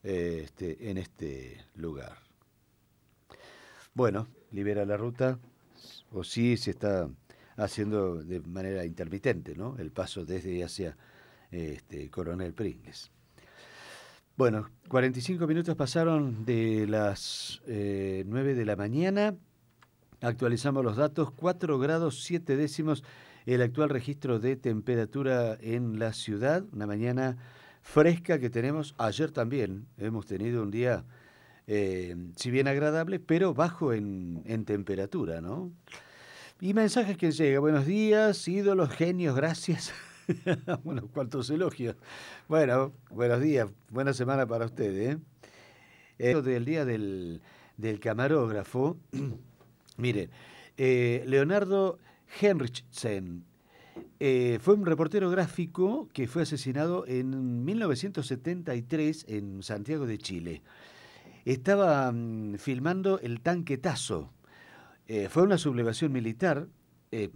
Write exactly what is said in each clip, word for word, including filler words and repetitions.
eh, este, en este lugar. Bueno, libera la ruta, o sí se está haciendo de manera intermitente, ¿no? El paso desde y hacia este, Coronel Pringles. Bueno, cuarenta y cinco minutos pasaron de las eh, nueve de la mañana. Actualizamos los datos, cuatro grados siete décimos el actual registro de temperatura en la ciudad, una mañana fresca que tenemos. Ayer también hemos tenido un día, eh, si bien agradable, pero bajo en, en temperatura, ¿no? Y mensajes que llega, buenos días, ídolos, genios, gracias. Bueno, cuantos elogios. Bueno, buenos días, buena semana para ustedes, ¿eh? Eh, del día del, del camarógrafo. Miren, eh, Leonardo Henrichsen eh, fue un reportero gráfico que fue asesinado en mil novecientos setenta y tres en Santiago de Chile. Estaba mm, filmando el tanquetazo. Eh, fue una sublevación militar. eh,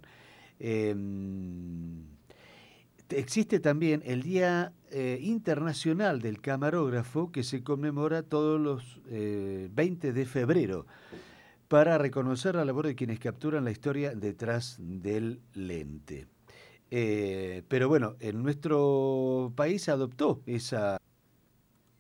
em, Existe también el Día eh, Internacional del Camarógrafo que se conmemora todos los eh, veinte de febrero para reconocer la labor de quienes capturan la historia detrás del lente. Eh, pero bueno, en nuestro país se adoptó esa